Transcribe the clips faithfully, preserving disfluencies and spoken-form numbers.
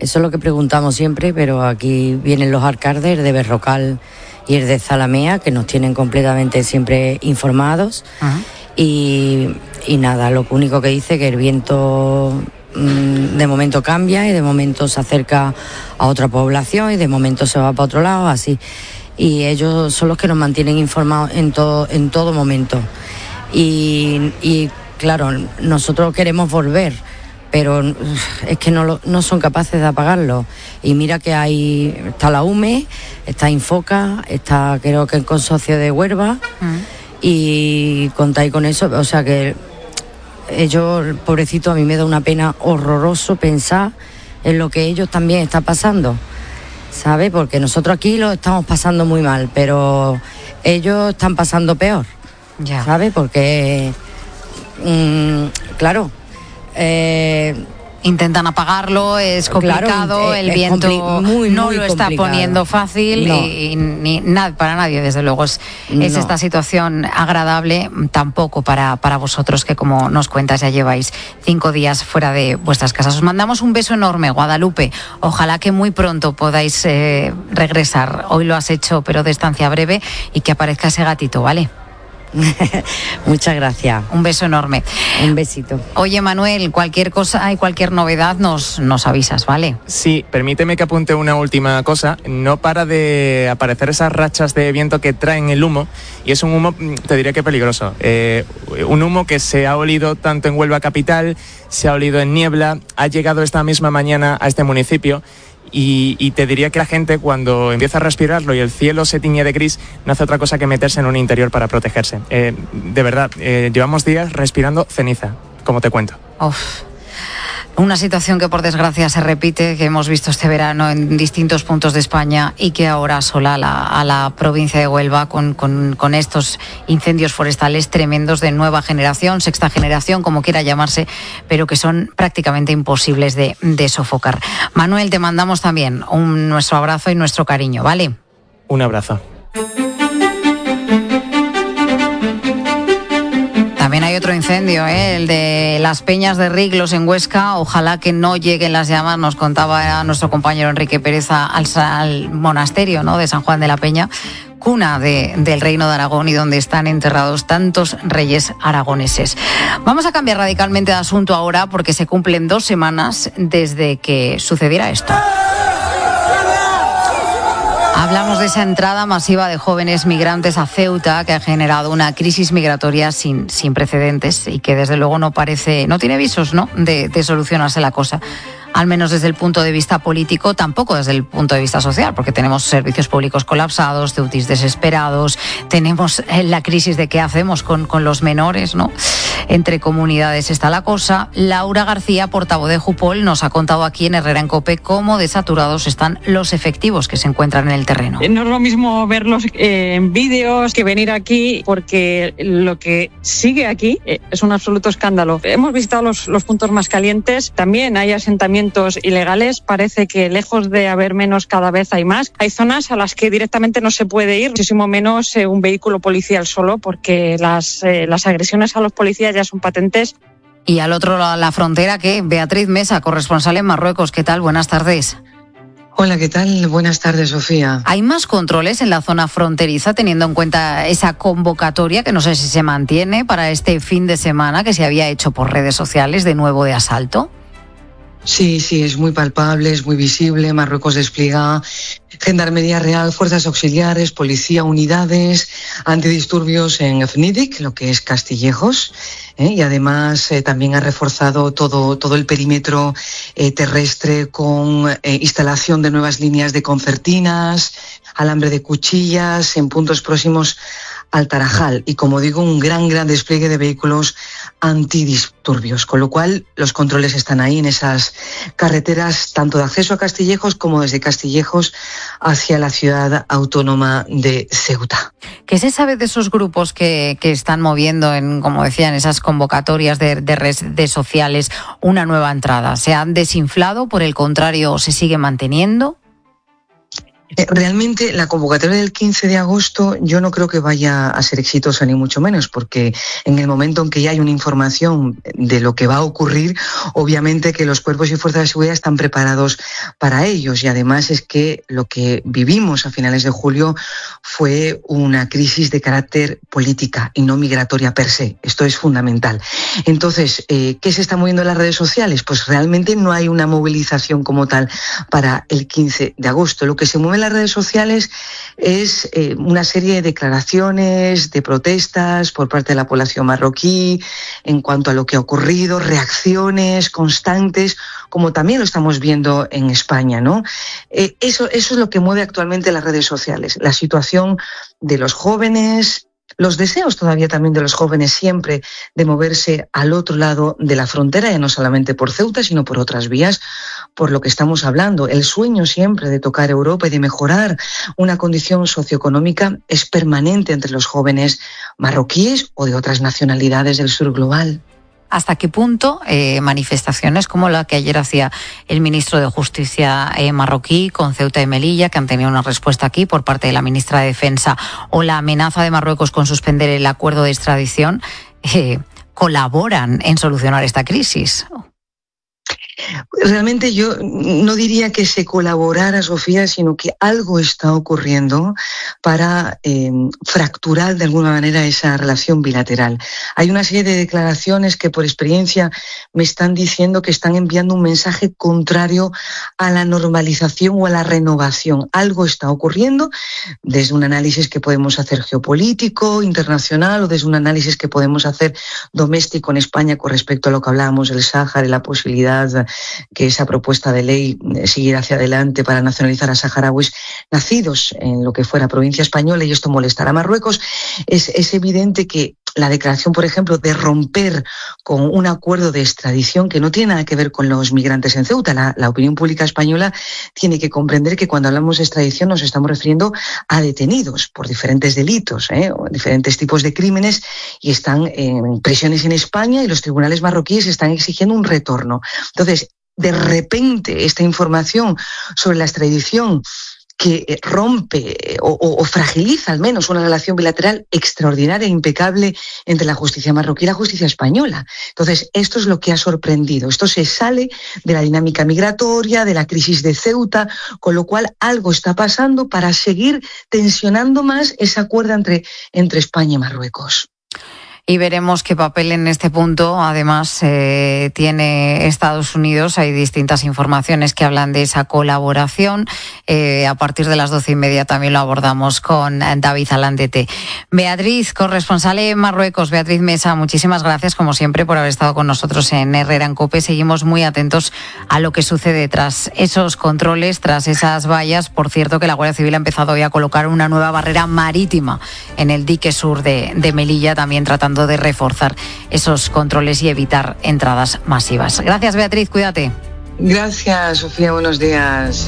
Eso es lo que preguntamos siempre, pero aquí vienen los alcaldes de Berrocal y el de Zalamea, que nos tienen completamente siempre informados. Uh-huh. y, y nada, lo único que dice que el viento mmm, de momento cambia y de momento se acerca a otra población y de momento se va para otro lado, así. Y ellos son los que nos mantienen informados en todo, en todo momento. Y, y claro, nosotros queremos volver, pero es que no, lo, no son capaces de apagarlo. Y mira que hay, está la U M E, está Infoca, está creo que el consorcio de Huelva, uh-huh. y contáis con eso, o sea que ellos, pobrecito, a mí me da una pena horroroso pensar en lo que ellos también están pasando, ¿sabes? Porque nosotros aquí lo estamos pasando muy mal, pero ellos están pasando peor, ya. ¿Sabes? Porque, mmm, claro, eh, intentan apagarlo, es complicado, claro, el es viento compli- muy, no muy lo está complicado. Poniendo fácil, no. y, y ni nada para nadie, desde luego. Es, no. es esta situación agradable, tampoco para, para vosotros, que como nos cuentas ya lleváis cinco días fuera de vuestras casas. Os mandamos un beso enorme, Guadalupe. Ojalá que muy pronto podáis eh, regresar. Hoy lo has hecho, pero de estancia breve, y que aparezca ese gatito, ¿vale? Muchas gracias. Un beso enorme. Un besito. Oye, Manuel, cualquier cosa y cualquier novedad nos, nos avisas, ¿vale? Sí, permíteme que apunte una última cosa. No para de aparecer esas rachas de viento que traen el humo, y es un humo, te diría que peligroso. Eh, un humo que se ha olido tanto en Huelva capital, se ha olido en Niebla, ha llegado esta misma mañana a este municipio. Y, y te diría que la gente, cuando empieza a respirarlo y el cielo se tiñe de gris, no hace otra cosa que meterse en un interior para protegerse. Eh, de verdad, eh, llevamos días respirando ceniza, como te cuento. Uf. Una situación que por desgracia se repite, que hemos visto este verano en distintos puntos de España, y que ahora asola a la, a la provincia de Huelva con, con, con estos incendios forestales tremendos de nueva generación, sexta generación, como quiera llamarse, pero que son prácticamente imposibles de, de sofocar. Manuel, te mandamos también un, nuestro abrazo y nuestro cariño, ¿vale? Un abrazo. También hay otro incendio, ¿eh? El de las Peñas de Riglos en Huesca. Ojalá que no lleguen las llamas, nos contaba nuestro compañero Enrique Pérez, al, al monasterio, ¿no?, de San Juan de la Peña, cuna de, del Reino de Aragón y donde están enterrados tantos reyes aragoneses. Vamos a cambiar radicalmente de asunto ahora, porque se cumplen dos semanas desde que sucediera esto. Hablamos de esa entrada masiva de jóvenes migrantes a Ceuta, que ha generado una crisis migratoria sin, sin precedentes y que desde luego no parece, no tiene visos, ¿no?, de, de solucionarse la cosa. Al menos desde el punto de vista político, tampoco desde el punto de vista social, porque tenemos servicios públicos colapsados, ceutis desesperados, tenemos la crisis de qué hacemos con, con los menores, ¿no? Entre comunidades está la cosa. Laura García, portavoz de Jupol, nos ha contado aquí en Herrera en COPE cómo desaturados están los efectivos que se encuentran en el terreno. No es lo mismo verlos eh, en vídeos que venir aquí, porque lo que sigue aquí eh, es un absoluto escándalo. Hemos visitado los, los puntos más calientes, también hay asentamientos ilegales, parece que lejos de haber menos cada vez hay más. Hay zonas a las que directamente no se puede ir, muchísimo menos eh, un vehículo policial solo, porque las, eh, las agresiones a los policías ya son patentes. Y al otro lado de la frontera, ¿qué? Beatriz Mesa, corresponsal en Marruecos. ¿Qué tal? Buenas tardes. Hola, ¿qué tal? Buenas tardes, Sofía. ¿Hay más controles en la zona fronteriza, teniendo en cuenta esa convocatoria que no sé si se mantiene para este fin de semana, que se había hecho por redes sociales de nuevo de asalto? Sí, sí, es muy palpable, es muy visible. Marruecos despliega Gendarmería Real, fuerzas auxiliares, policía, unidades antidisturbios en Fnidic, lo que es Castillejos, ¿eh? Y además eh, también ha reforzado todo, todo el perímetro eh, terrestre con eh, instalación de nuevas líneas de concertinas, alambre de cuchillas en puntos próximos al Tarajal, y como digo, un gran, gran despliegue de vehículos antidisturbios, con lo cual los controles están ahí en esas carreteras, tanto de acceso a Castillejos como desde Castillejos hacia la ciudad autónoma de Ceuta. ¿Qué se sabe de esos grupos que, que están moviendo, en, como decían, esas convocatorias de, de redes sociales, una nueva entrada? ¿Se han desinflado? ¿Por el contrario, se sigue manteniendo? Realmente la convocatoria del quince de agosto yo no creo que vaya a ser exitosa ni mucho menos, porque en el momento en que ya hay una información de lo que va a ocurrir, obviamente que los cuerpos y fuerzas de seguridad están preparados para ellos, y además es que lo que vivimos a finales de julio fue una crisis de carácter política y no migratoria per se. Esto es fundamental. Entonces, eh, ¿qué se está moviendo en las redes sociales? Pues realmente no hay una movilización como tal para el quince de agosto. Lo que se mueve en las redes sociales es eh, una serie de declaraciones, de protestas por parte de la población marroquí en cuanto a lo que ha ocurrido, reacciones constantes, como también lo estamos viendo en España, ¿no? Eh, eso, eso es lo que mueve actualmente las redes sociales, la situación de los jóvenes, los deseos todavía también de los jóvenes siempre de moverse al otro lado de la frontera, ya no solamente por Ceuta, sino por otras vías, por lo que estamos hablando. El sueño siempre de tocar Europa y de mejorar una condición socioeconómica es permanente entre los jóvenes marroquíes o de otras nacionalidades del sur global. ¿Hasta qué punto eh, manifestaciones como la que ayer hacía el ministro de Justicia eh, marroquí con Ceuta y Melilla, que han tenido una respuesta aquí por parte de la ministra de Defensa, o la amenaza de Marruecos con suspender el acuerdo de extradición, eh, colaboran en solucionar esta crisis? Realmente yo no diría que se colaborara, Sofía, sino que algo está ocurriendo para eh, fracturar de alguna manera esa relación bilateral. Hay una serie de declaraciones que por experiencia me están diciendo que están enviando un mensaje contrario a la normalización o a la renovación. Algo está ocurriendo desde un análisis que podemos hacer geopolítico, internacional, o desde un análisis que podemos hacer doméstico en España con respecto a lo que hablábamos del Sáhara y la posibilidad que esa propuesta de ley siguiera hacia adelante para nacionalizar a saharauis nacidos en lo que fuera provincia española, y esto molestará a Marruecos. Es, es evidente que la declaración, por ejemplo, de romper con un acuerdo de extradición que no tiene nada que ver con los migrantes en Ceuta. La, la opinión pública española tiene que comprender que cuando hablamos de extradición nos estamos refiriendo a detenidos por diferentes delitos, ¿eh? o diferentes tipos de crímenes, y están en prisiones en España, y los tribunales marroquíes están exigiendo un retorno. Entonces, de repente, esta información sobre la extradición que rompe o, o, o fragiliza al menos una relación bilateral extraordinaria e impecable entre la justicia marroquí y la justicia española. Entonces, esto es lo que ha sorprendido. Esto se sale de la dinámica migratoria, de la crisis de Ceuta, con lo cual algo está pasando para seguir tensionando más ese acuerdo entre, entre España y Marruecos. Y veremos qué papel en este punto, además, eh, tiene Estados Unidos. Hay distintas informaciones que hablan de esa colaboración. Eh, a partir de las doce y media también lo abordamos con David Alandete. Beatriz, corresponsal en Marruecos. Beatriz Mesa, muchísimas gracias, como siempre, por haber estado con nosotros en Herrera en COPE. Seguimos muy atentos a lo que sucede tras esos controles, tras esas vallas. Por cierto, que la Guardia Civil ha empezado hoy a colocar una nueva barrera marítima en el dique sur de, de Melilla, también tratando de reforzar esos controles y evitar entradas masivas. Gracias, Beatriz, cuídate. Gracias, Sofía, buenos días.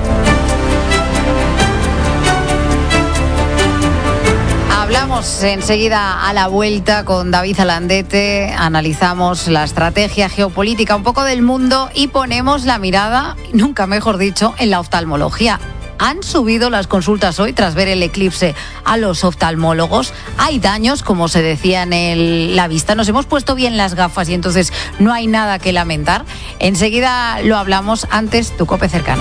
Hablamos enseguida a la vuelta con David Alandete, analizamos la estrategia geopolítica un poco del mundo y ponemos la mirada, nunca mejor dicho, en la oftalmología. Han subido las consultas hoy tras ver el eclipse a los oftalmólogos. Hay daños, como se decía en el, la vista. Nos hemos puesto bien las gafas y entonces no hay nada que lamentar. Enseguida lo hablamos. Antes, tu COPE cercana.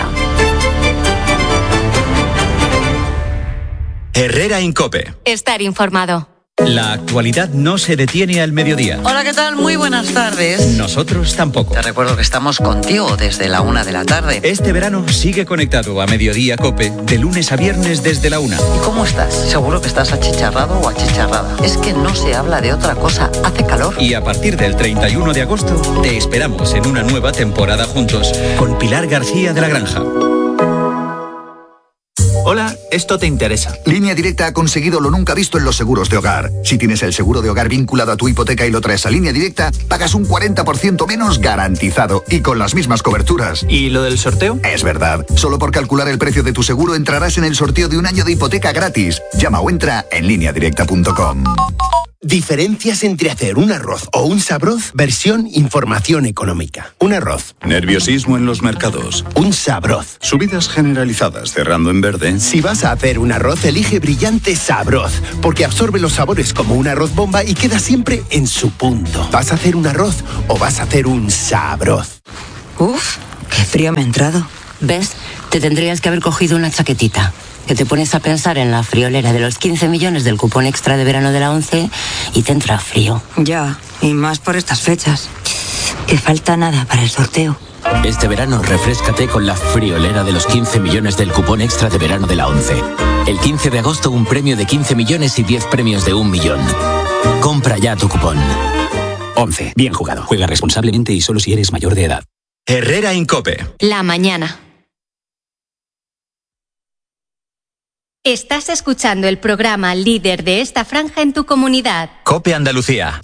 Herrera en COPE. Estar informado. La actualidad no se detiene al mediodía. Hola, ¿qué tal? Muy buenas tardes. Nosotros tampoco. Te recuerdo que estamos contigo desde la una de la tarde. Este verano sigue conectado a Mediodía COPE de lunes a viernes desde la una. ¿Y cómo estás? Seguro que estás achicharrado o achicharrada. Es que no se habla de otra cosa. Hace calor. Y a partir del treinta y uno de agosto te esperamos en una nueva temporada juntos con Pilar García de la Granja. Hola, esto te interesa. Línea Directa ha conseguido lo nunca visto en los seguros de hogar. Si tienes el seguro de hogar vinculado a tu hipoteca y lo traes a Línea Directa, pagas un cuarenta por ciento menos garantizado y con las mismas coberturas. ¿Y lo del sorteo? Es verdad. Solo por calcular el precio de tu seguro entrarás en el sorteo de un año de hipoteca gratis. Llama o entra en línea directa punto com. Diferencias entre hacer un arroz o un sabroz, versión información económica. Un arroz. Nerviosismo en los mercados. Un sabroz. Subidas generalizadas cerrando en verde. Si vas a hacer un arroz, elige Brillante Sabroz, porque absorbe los sabores como un arroz bomba y queda siempre en su punto. ¿Vas a hacer un arroz o vas a hacer un sabroz? Uf, qué frío me ha entrado. ¿Ves? Te tendrías que haber cogido una chaquetita. Que te pones a pensar en la friolera de los quince millones del cupón extra de verano de la ONCE y te entra frío. Ya, y más por estas fechas. Que falta nada para el sorteo. Este verano refréscate con la friolera de los quince millones del cupón extra de verano de la ONCE. El quince de agosto un premio de quince millones y diez premios de un millón. Compra ya tu cupón. ONCE. Bien jugado. Juega responsablemente y solo si eres mayor de edad. Herrera Incope. La mañana. Estás escuchando el programa líder de esta franja en tu comunidad. COPE Andalucía.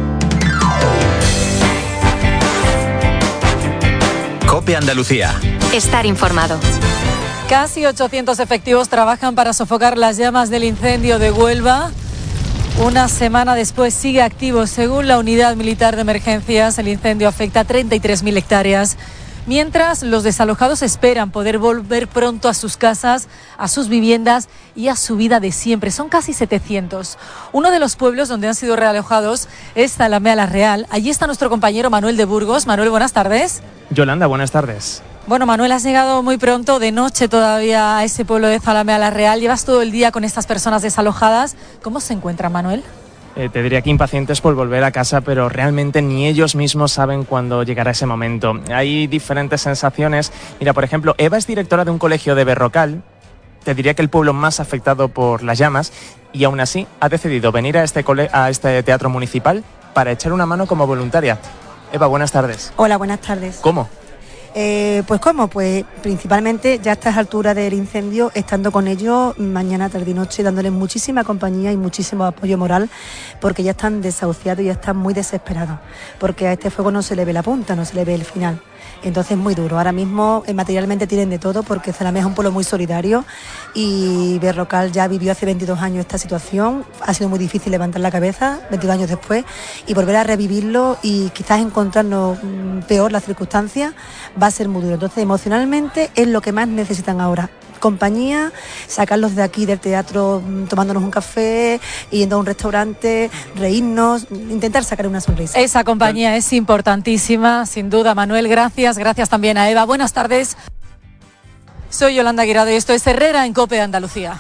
COPE Andalucía. Estar informado. Casi ochocientos efectivos trabajan para sofocar las llamas del incendio de Huelva. Una semana después sigue activo. Según la Unidad Militar de Emergencias, el incendio afecta a treinta y tres mil hectáreas. Mientras los desalojados esperan poder volver pronto a sus casas, a sus viviendas y a su vida de siempre. Son casi setecientos. Uno de los pueblos donde han sido realojados es Zalamea la Real. Allí está nuestro compañero Manuel de Burgos. Manuel, buenas tardes. Yolanda, buenas tardes. Bueno, Manuel, has llegado muy pronto, de noche todavía, a ese pueblo de Zalamea la Real. Llevas todo el día con estas personas desalojadas. ¿Cómo se encuentra, Manuel? Eh, te diría que impacientes por volver a casa, pero realmente ni ellos mismos saben cuándo llegará ese momento. Hay diferentes sensaciones. Mira, por ejemplo, Eva es directora de un colegio de Berrocal, te diría que el pueblo más afectado por las llamas, y aún así ha decidido venir a este, cole- a este teatro municipal para echar una mano como voluntaria. Eva, buenas tardes. Hola, buenas tardes. ¿Cómo? Eh, pues cómo, pues principalmente ya a estas alturas del incendio, estando con ellos mañana, tarde y noche, dándoles muchísima compañía y muchísimo apoyo moral, porque ya están desahuciados y ya están muy desesperados, porque a este fuego no se le ve la punta, no se le ve el final. Entonces es muy duro. Ahora mismo eh, materialmente tienen de todo, porque Zalamea es un pueblo muy solidario y Berrocal ya vivió hace veintidós años esta situación. Ha sido muy difícil levantar la cabeza veintidós años después y volver a revivirlo y quizás encontrarnos mm, peor las circunstancias va a ser muy duro. Entonces emocionalmente es lo que más necesitan ahora. Compañía, sacarlos de aquí del teatro tomándonos un café, yendo a un restaurante, reírnos, intentar sacar una sonrisa. Esa compañía es importantísima, sin duda. Manuel, gracias. Gracias también a Eva. Buenas tardes. Soy Yolanda Guirado y esto es Herrera en COPE Andalucía.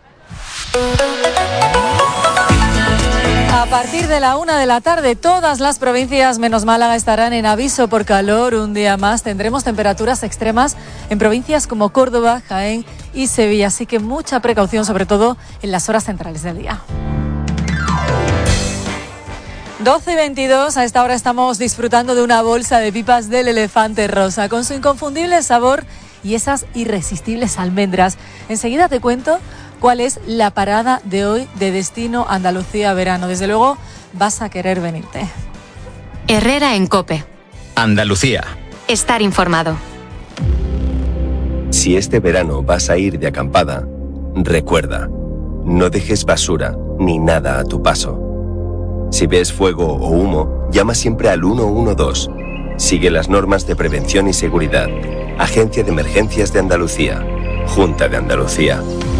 A partir de la una de la tarde, todas las provincias menos Málaga estarán en aviso por calor. Un día más tendremos temperaturas extremas en provincias como Córdoba, Jaén y Sevilla. Así que mucha precaución, sobre todo en las horas centrales del día. doce y veintidós, a esta hora estamos disfrutando de una bolsa de pipas del Elefante Rosa, con su inconfundible sabor y esas irresistibles almendras. Enseguida te cuento cuál es la parada de hoy de Destino Andalucía Verano. Desde luego vas a querer venirte. Herrera en COPE. Andalucía. Estar informado. Si este verano vas a ir de acampada, recuerda, no dejes basura ni nada a tu paso. Si ves fuego o humo, llama siempre al uno uno dos. Sigue las normas de prevención y seguridad. Agencia de Emergencias de Andalucía. Junta de Andalucía.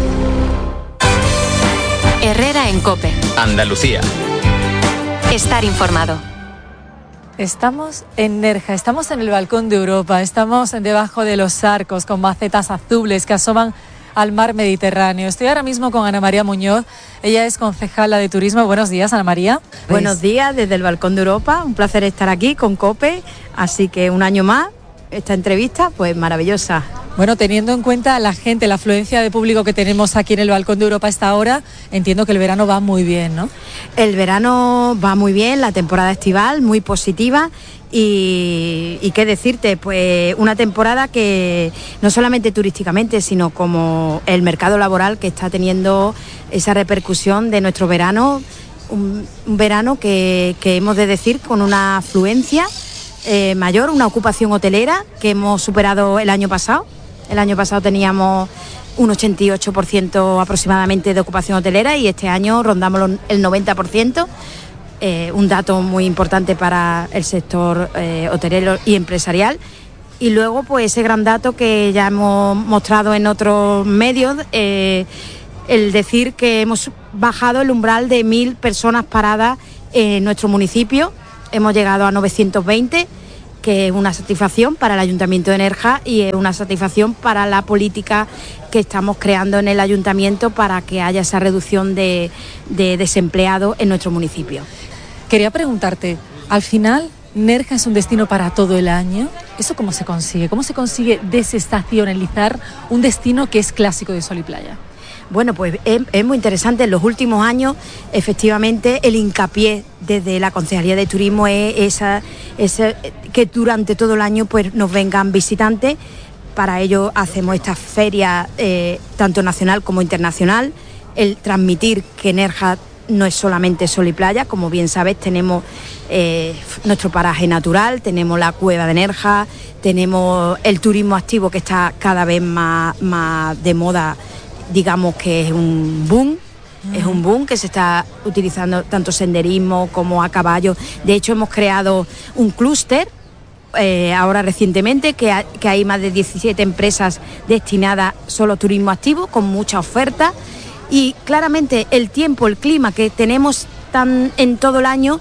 Herrera en COPE. Andalucía. Estar informado. Estamos en Nerja, estamos en el balcón de Europa, estamos debajo de los arcos con macetas azules que asoman al mar Mediterráneo. Estoy ahora mismo con Ana María Muñoz, ella es concejala de turismo. Buenos días, Ana María. Buenos días desde el balcón de Europa, un placer estar aquí con COPE, así que un año más, esta entrevista pues maravillosa. Bueno, teniendo en cuenta la gente, la afluencia de público que tenemos aquí en el Balcón de Europa a esta hora, entiendo que el verano va muy bien, ¿no? El verano va muy bien, la temporada estival muy positiva y, y qué decirte, pues una temporada que no solamente turísticamente, sino como el mercado laboral que está teniendo esa repercusión de nuestro verano, un, un verano que, que hemos de decir con una afluencia eh, mayor, una ocupación hotelera que hemos superado el año pasado. El año pasado teníamos un ochenta y ocho por ciento aproximadamente de ocupación hotelera y este año rondamos el noventa por ciento, eh, un dato muy importante para el sector eh, hotelero y empresarial. Y luego pues ese gran dato que ya hemos mostrado en otros medios, eh, el decir que hemos bajado el umbral de mil personas paradas en nuestro municipio, hemos llegado a novecientos veinte, que es una satisfacción para el Ayuntamiento de Nerja y es una satisfacción para la política que estamos creando en el Ayuntamiento para que haya esa reducción de, de desempleados en nuestro municipio. Quería preguntarte, al final, ¿Nerja es un destino para todo el año? ¿Eso cómo se consigue? ¿Cómo se consigue desestacionalizar un destino que es clásico de sol y playa? Bueno, pues es, es muy interesante. En los últimos años, efectivamente, el hincapié desde la Concejalía de Turismo es esa, esa, que durante todo el año pues nos vengan visitantes. Para ello hacemos esta feria eh, tanto nacional como internacional. El transmitir que Nerja no es solamente sol y playa, como bien sabes, tenemos eh, nuestro paraje natural, tenemos la cueva de Nerja, tenemos el turismo activo que está cada vez más, más de moda. Digamos que es un boom, uh-huh. es un boom que se está utilizando tanto senderismo como a caballo. De hecho, hemos creado un clúster eh, ahora recientemente que, ha, que hay más de diecisiete empresas destinadas solo a turismo activo con mucha oferta y claramente el tiempo, el clima que tenemos tan en todo el año,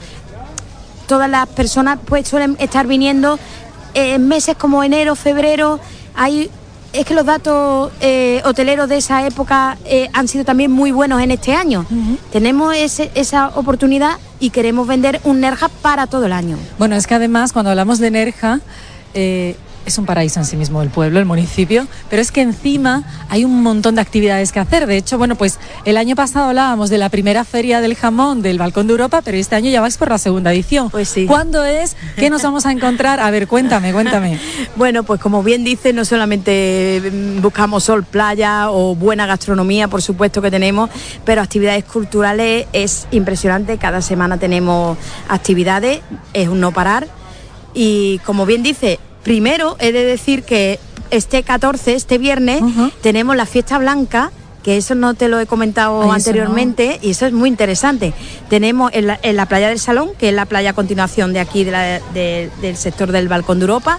todas las personas pues suelen estar viniendo en meses como enero, febrero. Hay Es que los datos eh, hoteleros de esa época eh, han sido también muy buenos en este año. Uh-huh. Tenemos ese, esa oportunidad y queremos vender un Nerja para todo el año. Bueno, es que además cuando hablamos de Nerja, eh, es un paraíso en sí mismo el pueblo, el municipio, pero es que encima hay un montón de actividades que hacer. De hecho, bueno, pues el año pasado hablábamos de la primera feria del jamón del Balcón de Europa, pero este año ya vais por la segunda edición. Pues sí. ¿Cuándo es? ¿Qué nos vamos a encontrar? A ver, cuéntame, cuéntame. Bueno, pues como bien dice, no solamente buscamos sol, playa o buena gastronomía, por supuesto que tenemos, pero actividades culturales es impresionante. Cada semana tenemos actividades, es un no parar. Y como bien dice, primero he de decir que este catorce, este viernes, uh-huh. tenemos la fiesta blanca, que eso no te lo he comentado Ay, anteriormente, no. y eso es muy interesante. Tenemos en la, en la playa del Salón, que es la playa a continuación de aquí, de la, de, del sector del Balcón de Europa.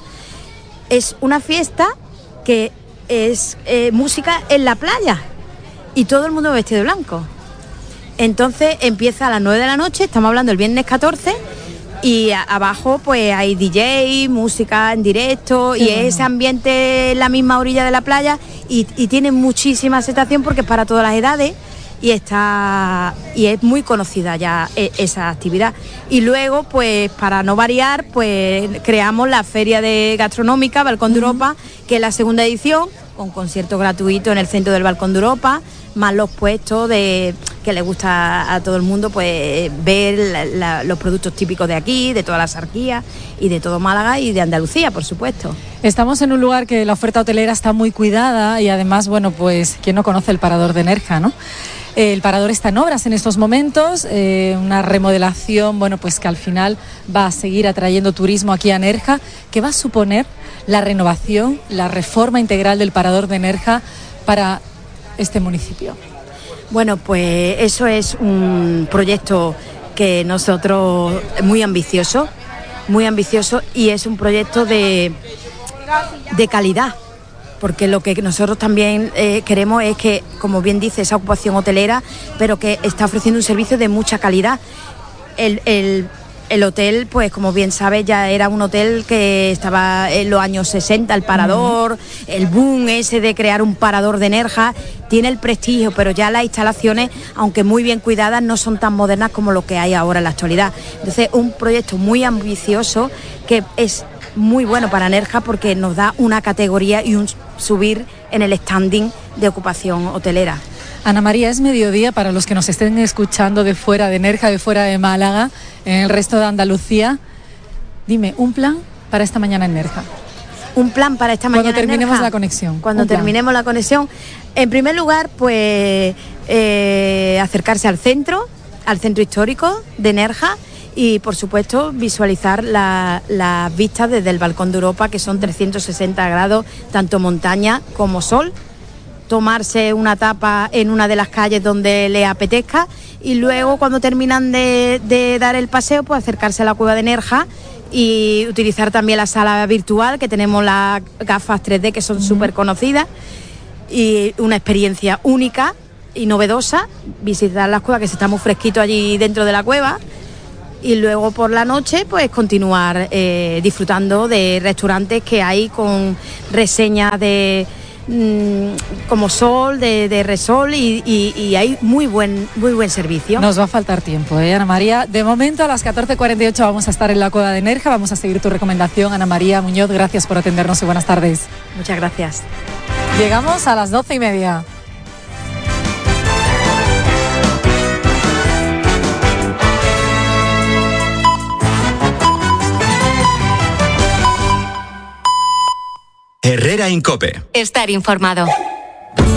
Es una fiesta que es eh, música en la playa y todo el mundo vestido de blanco. Entonces empieza a las nueve de la noche, estamos hablando del viernes catorce, y a, abajo pues hay D J, música en directo, Qué y bueno. es ese ambiente en la misma orilla de la playa y, y tiene muchísima aceptación porque es para todas las edades y está y es muy conocida ya esa actividad. Y luego pues para no variar pues creamos la feria de gastronómica Balcón de uh-huh. Europa, que es la segunda edición, con concierto gratuito en el centro del Balcón de Europa, más los puestos de que le gusta a todo el mundo pues ver la, la, los productos típicos de aquí, de todas las arquías y de todo Málaga y de Andalucía, por supuesto. Estamos en un lugar que la oferta hotelera está muy cuidada y además, bueno, pues quién no conoce el Parador de Nerja, ¿no? El Parador está en obras en estos momentos, eh, una remodelación, bueno, pues que al final va a seguir atrayendo turismo aquí a Nerja. ¿Qué va a suponer la renovación, la reforma integral del Parador de Nerja para este municipio? Bueno, pues eso es un proyecto que nosotros, muy ambicioso, muy ambicioso y es un proyecto de, de calidad. Porque lo que nosotros también eh, queremos es que, como bien dice, esa ocupación hotelera, pero que está ofreciendo un servicio de mucha calidad. El, el, el hotel, pues como bien sabes, ya era un hotel que estaba en los años sesenta, el Parador, uh-huh. el boom ese de crear un Parador de Nerja, tiene el prestigio, pero ya las instalaciones, aunque muy bien cuidadas, no son tan modernas como lo que hay ahora en la actualidad. Entonces, un proyecto muy ambicioso que es muy bueno para Nerja porque nos da una categoría y un subir en el standing de ocupación hotelera. Ana María, es mediodía para los que nos estén escuchando de fuera de Nerja, de fuera de Málaga, en el resto de Andalucía. Dime, un plan para esta mañana en Nerja. Un plan para esta mañana Cuando terminemos en Nerja. la conexión. Cuando terminemos la conexión. En primer lugar, pues eh, acercarse al centro, al centro histórico de Nerja y, por supuesto, visualizar las la vistas desde el Balcón de Europa, que son trescientos sesenta grados, tanto montaña como sol. Tomarse una tapa en una de las calles donde le apetezca y luego, cuando terminan de, de dar el paseo, pues acercarse a la cueva de Nerja y utilizar también la sala virtual, que tenemos las gafas tres D que son uh-huh. súper conocidas, y una experiencia única y novedosa, visitar las cuevas, que se está muy fresquito allí dentro de la cueva, y luego por la noche pues continuar eh, disfrutando de restaurantes que hay con reseñas de como Sol, de, de Resol y, y, y hay muy buen muy buen servicio. Nos va a faltar tiempo, ¿eh, Ana María? De momento a las catorce cuarenta y ocho vamos a estar en la cueva de Nerja, vamos a seguir tu recomendación. Ana María Muñoz, gracias por atendernos y buenas tardes. Muchas gracias. Llegamos a las doce y media. Herrera Incope. Estar informado.